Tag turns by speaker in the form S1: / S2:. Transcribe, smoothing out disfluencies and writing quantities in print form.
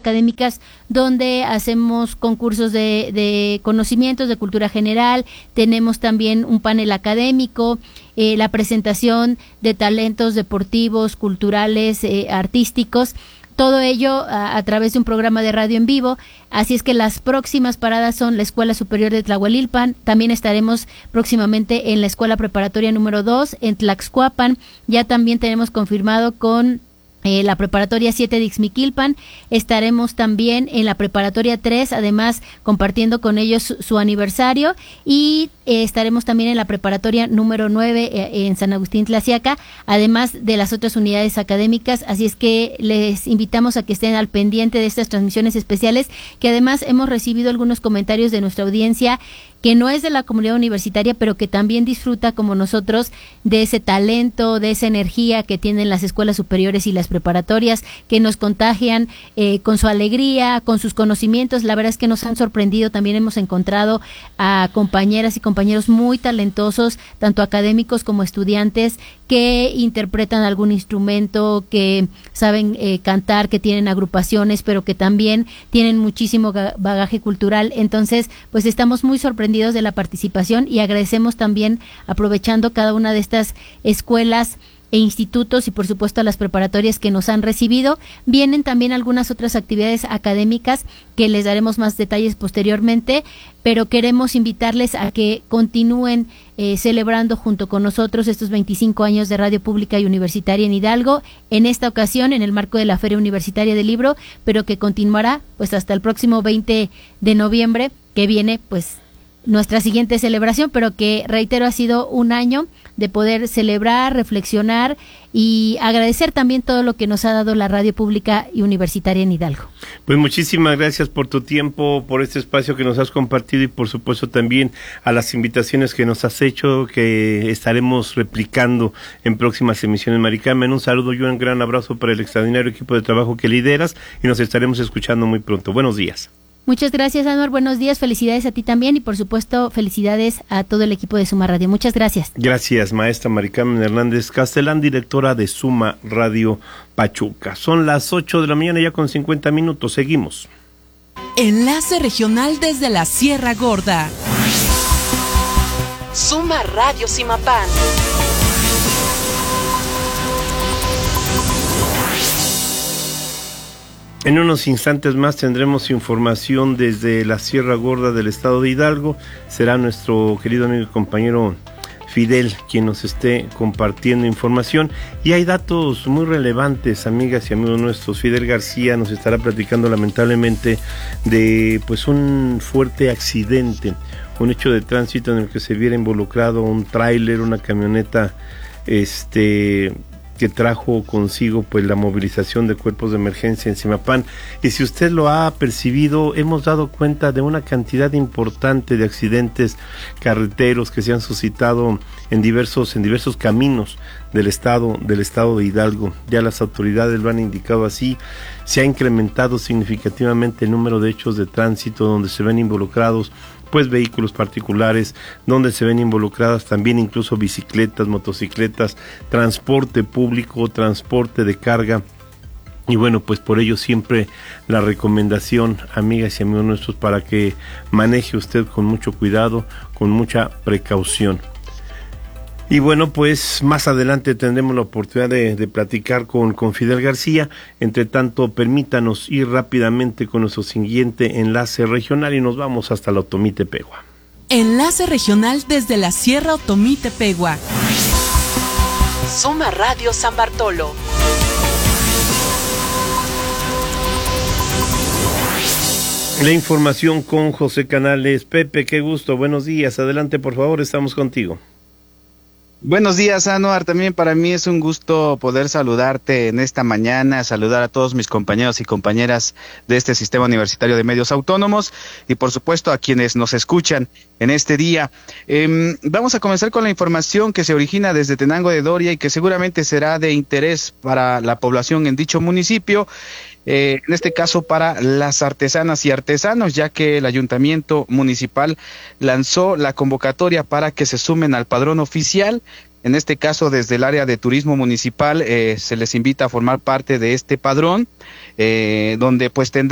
S1: académicas donde hacemos concursos de conocimientos, de cultura general. Tenemos también un panel académico, la presentación de talentos deportivos, culturales, artísticos. Todo ello a través de un programa de radio en vivo. Así es que las próximas paradas son la Escuela Superior de Tlahuelilpan. También estaremos próximamente en la Escuela Preparatoria número 2 en Tlaxcuapan. Ya también tenemos confirmado con la Preparatoria 7 de Ixmiquilpan. Estaremos también en la Preparatoria 3, además compartiendo con ellos su aniversario, y estaremos también en la Preparatoria número 9 en San Agustín Tlaxiaca, además de las otras unidades académicas. Así es que les invitamos a que estén al pendiente de estas transmisiones especiales, que además hemos recibido algunos comentarios de nuestra audiencia que no es de la comunidad universitaria, pero que también disfruta como nosotros de ese talento, de esa energía que tienen las escuelas superiores y las preparatorias, que nos contagian con su alegría, con sus conocimientos. La verdad es que nos han sorprendido. También hemos encontrado a compañeras y compañeros muy talentosos, tanto académicos como estudiantes, que interpretan algún instrumento, que saben cantar, que tienen agrupaciones, pero que también tienen muchísimo bagaje cultural. Entonces, pues estamos muy sorprendidos de la participación y agradecemos también, aprovechando cada una de estas escuelas e institutos y por supuesto a las preparatorias que nos han recibido. Vienen también algunas otras actividades académicas que les daremos más detalles posteriormente, pero queremos invitarles a que continúen celebrando junto con nosotros estos 25 años de Radio Pública y Universitaria en Hidalgo, en esta ocasión en el marco de la Feria Universitaria del Libro, pero que continuará pues hasta el próximo 20 de noviembre, que viene pues nuestra siguiente celebración, pero que, reitero, ha sido un año de poder celebrar, reflexionar y agradecer también todo lo que nos ha dado la Radio Pública y Universitaria en Hidalgo.
S2: Pues muchísimas gracias por tu tiempo, por este espacio que nos has compartido y por supuesto también a las invitaciones que nos has hecho, que estaremos replicando en próximas emisiones. Mari Carmen, un saludo y un gran abrazo para el extraordinario equipo de trabajo que lideras y nos estaremos escuchando muy pronto. Buenos días.
S1: Muchas gracias, Anuar. Buenos días, felicidades a ti también y por supuesto felicidades a todo el equipo de Suma Radio. Muchas gracias.
S2: Gracias, maestra Mari Carmen Hernández Castelán, directora de Suma Radio Pachuca. Son las 8 de la mañana ya con 50 minutos. Seguimos.
S3: Enlace regional desde la Sierra Gorda. Suma Radio Simapán.
S2: En unos instantes más tendremos información desde la Sierra Gorda del estado de Hidalgo. Será nuestro querido amigo y compañero Fidel quien nos esté compartiendo información. Y hay datos muy relevantes, amigas y amigos nuestros. Fidel García nos estará platicando lamentablemente de pues un fuerte accidente, un hecho de tránsito en el que se viera involucrado un tráiler, una camioneta que trajo consigo pues la movilización de cuerpos de emergencia en Simapán. Y si usted lo ha percibido, hemos dado cuenta de una cantidad importante de accidentes carreteros que se han suscitado en diversos caminos del estado de Hidalgo. Ya las autoridades lo han indicado así. Se ha incrementado significativamente el número de hechos de tránsito donde se ven involucrados pues vehículos particulares, donde se ven involucradas también incluso bicicletas, motocicletas, transporte público, transporte de carga. Y bueno, pues por ello siempre la recomendación, amigas y amigos nuestros, para que maneje usted con mucho cuidado, con mucha precaución. Y bueno, pues más adelante tendremos la oportunidad de platicar con Fidel García. Entre tanto, permítanos ir rápidamente con nuestro siguiente enlace regional y nos vamos hasta la Otomí Tepehua.
S3: Enlace regional desde la Sierra Otomí Tepehua. Suma Radio San Bartolo.
S2: La información con José Canales. Pepe, qué gusto, buenos días. Adelante, por favor, estamos contigo.
S4: Buenos días, Anuar. También para mí es un gusto poder saludarte en esta mañana, saludar a todos mis compañeros y compañeras de este Sistema Universitario de Medios Autónomos y por supuesto a quienes nos escuchan en este día. Vamos a comenzar con la información que se origina desde Tenango de Doria y que seguramente será de interés para la población en dicho municipio. En este caso para las artesanas y artesanos, ya que el ayuntamiento municipal lanzó la convocatoria para que se sumen al padrón oficial. En este caso, desde el área de turismo municipal se les invita a formar parte de este padrón, donde pues tendrán